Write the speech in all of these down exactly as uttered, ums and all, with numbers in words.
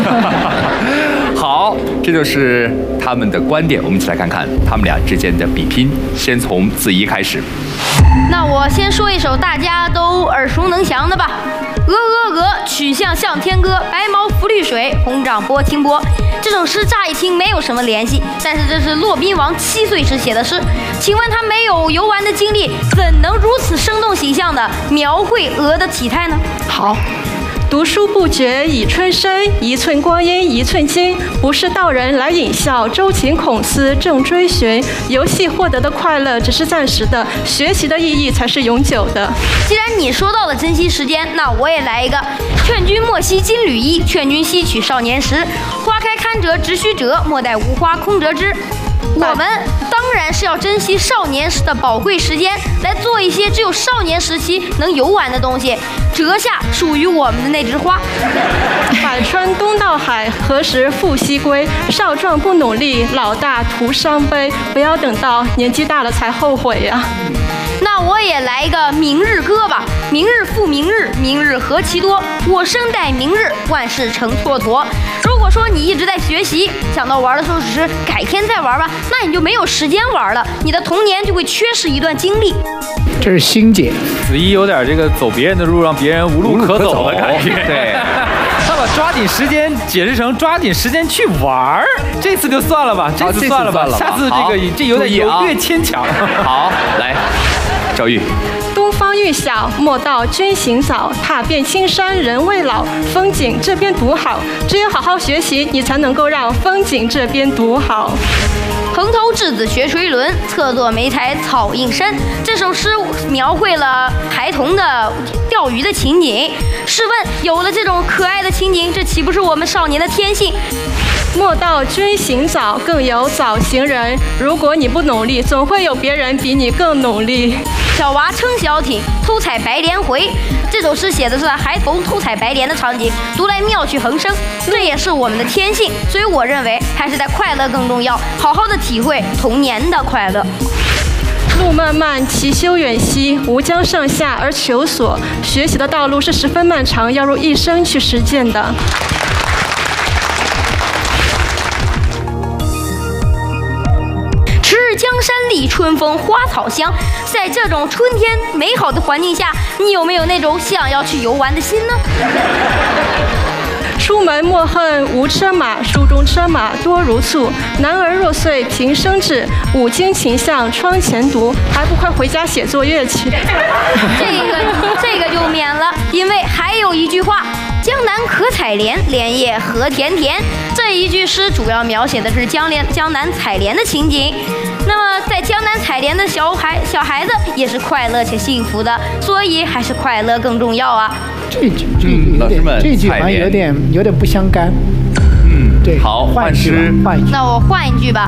好，这就是他们的观点，我们一起来看看他们俩之间的比拼。先从子怡开始。 那我先说一首大家都耳熟能详的吧。鹅鹅鹅，曲项向天歌，白毛浮绿水，红掌拨清波。这首诗乍一听没有什么联系，但是这是骆宾王七岁时写的诗。请问他没有游玩的经历，怎能如此生动形象地描绘鹅的体态呢？ 好。读书不觉已春深，一寸光阴一寸金。不是道人来引笑，周情孔思正追寻。游戏获得的快乐只是暂时的，学习的意义才是永久的。 既然你说到了珍惜时间，那我也来一个：劝君莫惜金缕衣，劝君惜取少年时。花开堪折直须折，莫待无花空折枝。我们当然是要珍惜少年时的宝贵时间，来做一些只有少年时期能游玩的东西，折下属于我们的那枝花。 百川东到海，何时复西归？少壮不努力，老大徒伤悲。不要等到年纪大了才后悔呀、啊。 那我也来一个明日歌吧。明日复明日，明日何其多。我生待明日，万事成蹉跎。如果说你一直在学习，想到玩的时候只是改天再玩吧，那你就没有时间玩了，你的童年就会缺失一段经历。 这是欣姐， 子怡有点这个走别人的路，让别人无路可走的感觉。对，他把抓紧时间解释成抓紧时间去玩，这次就算了吧，这次算了吧，下次这个这有点有略牵强。好，来，赵玉。 东方欲晓，莫道君行早。踏遍青山人未老，风景这边独好。只有好好学习，你才能够让风景这边独好。 蓬头稚子学垂纶，侧坐莓苔草映山。这首诗描绘了孩童的钓鱼的情景。试问，有了这种可爱的情景，这岂不是我们少年的天性？ 莫道君行早，更有早行人。如果你不努力，总会有别人比你更努力。 小娃撑小艇，偷采白莲回。这首诗写的是孩童偷采白莲的场景，读来妙趣横生。这也是我们的天性，所以我认为还是在快乐更重要，好好的体会童年的快乐。 路漫漫其修远兮，吾将上下而求索。学习的道路是十分漫长，要用一生去实践的。 迟日江山丽，春风花草香。在这种春天美好的环境下，你有没有那种想要去游玩的心呢？ 出门莫恨无车马，书中车马多如簇。男儿若遂平生志，五经勤向窗前读。还不快回家写作业去？ 这个这个就免了，因为还有一句话：江南可采莲，莲叶何田田。这一句诗主要描写的是江莲江南采莲的情景。那么在江南采莲的小孩小孩子也是快乐且幸福的，所以还是快乐更重要啊。 这句这句有点、嗯、这句好像有点有点不相干。 嗯， 对， 好，换诗， 换一句。 那我换一句吧。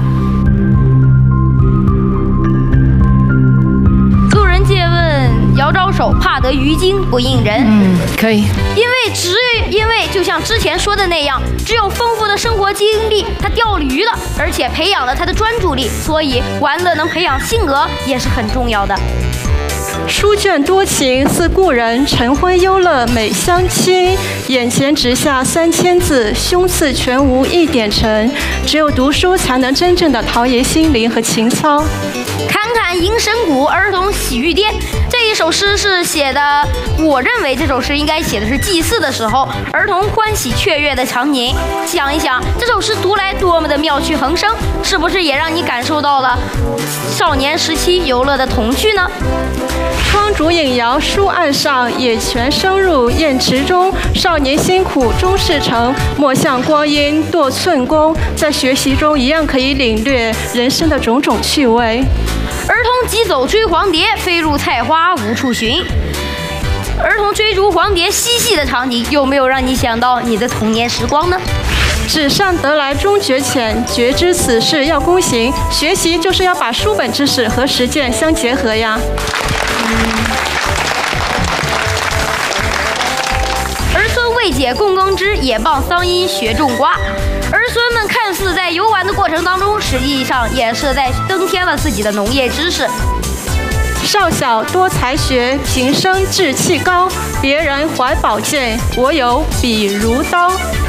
路人借问遥招手，怕得鱼惊不应人。 嗯，可以。 因为只因为就像之前说的那样，只有丰富的生活经历，他钓鱼了，而且培养了他的专注力，所以玩乐能培养性格也是很重要的。 书卷多情似故人，晨昏忧乐美相亲。眼前直下三千字，胸次全无一点尘。只有读书才能真正的陶冶心灵和情操。 侃侃迎神鼓，儿童喜欲癫。这一首诗是写的，我认为这首诗应该写的是祭祀的时候，儿童欢喜雀跃的场景。想一想，这首诗读来多么的妙趣横生，是不是也让你感受到了少年时期游乐的童趣呢？ 窗烛影摇书案上，野泉深入砚池中。少年辛苦终事成，莫向光阴度寸功。在学习中一样可以领略人生的种种趣味。 儿童急走追黄蝶，飞入菜花无处寻。儿童追逐黄蝶嬉戏的场景，有没有让你想到你的童年时光呢？ 纸上得来终觉浅，觉知此事要躬行。学习就是要把书本知识和实践相结合呀。 儿孙未解供耕织，也傍桑阴学种瓜。儿孙们看似在游玩的过程当中，实际上也是在增添了自己的农业知识。 少小多才学，平生志气高。别人怀宝剑，我有笔如刀。